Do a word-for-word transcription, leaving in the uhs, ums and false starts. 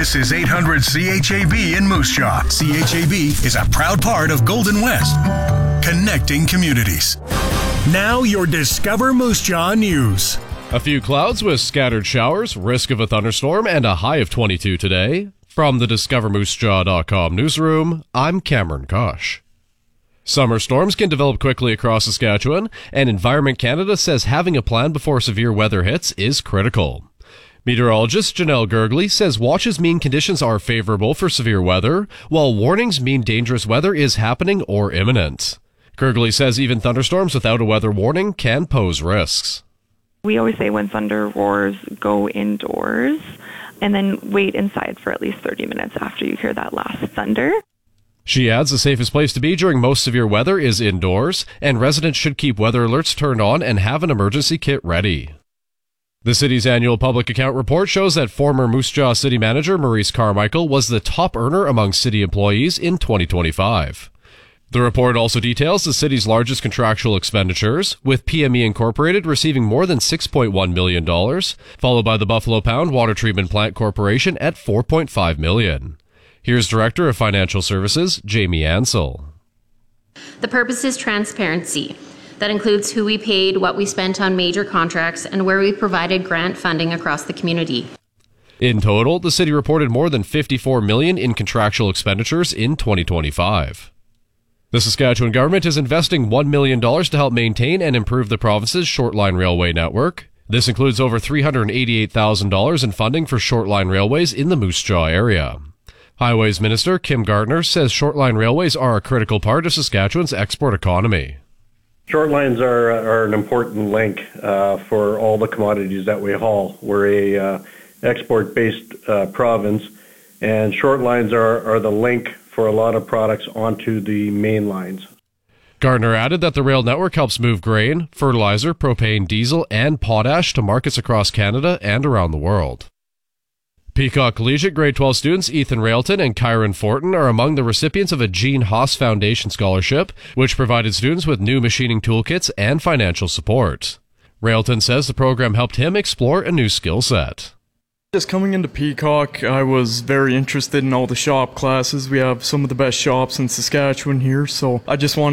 This is eight hundred C H A B in Moose Jaw. C H A B is a proud part of Golden West, connecting communities. Now your Discover Moose Jaw news. A few clouds with scattered showers, risk of a thunderstorm, and a high of twenty-two today. From the discover moose jaw dot com newsroom, I'm Cameron Kosh. Summer storms can develop quickly across Saskatchewan, and Environment Canada says having a plan before severe weather hits is critical. Meteorologist Janelle Gergley says watches mean conditions are favorable for severe weather, while warnings mean dangerous weather is happening or imminent. Gergley says even thunderstorms without a weather warning can pose risks. We always say when thunder roars, go indoors, and then wait inside for at least thirty minutes after you hear that last thunder. She adds the safest place to be during most severe weather is indoors, and residents should keep weather alerts turned on and have an emergency kit ready. The city's annual public account report shows that former Moose Jaw City Manager Maurice Carmichael was the top earner among city employees in twenty twenty-five. The report also details the city's largest contractual expenditures, with P M E Incorporated receiving more than six point one million dollars, followed by the Buffalo Pound Water Treatment Plant Corporation at four point five million dollars. Here's Director of Financial Services, Jamie Ansell. The purpose is transparency. That includes who we paid, what we spent on major contracts, and where we provided grant funding across the community. In total, the city reported more than fifty-four million dollars in contractual expenditures in twenty twenty-five. The Saskatchewan government is investing one million dollars to help maintain and improve the province's short-line railway network. This includes over three hundred eighty-eight thousand dollars in funding for short-line railways in the Moose Jaw area. Highways Minister Kim Gardner says short-line railways are a critical part of Saskatchewan's export economy. Short lines are, are an important link uh, for all the commodities that we haul. We're a uh, export-based uh, province, and short lines are, are the link for a lot of products onto the main lines. Gardner added that the rail network helps move grain, fertilizer, propane, diesel, and potash to markets across Canada and around the world. Peacock Collegiate Grade twelve students Ethan Railton and Kyron Fortin are among the recipients of a Gene Haas Foundation Scholarship, which provided students with new machining toolkits and financial support. Railton says the program helped him explore a new skill set. Just coming into Peacock, I was very interested in all the shop classes. We have some of the best shops in Saskatchewan here, so I just wanted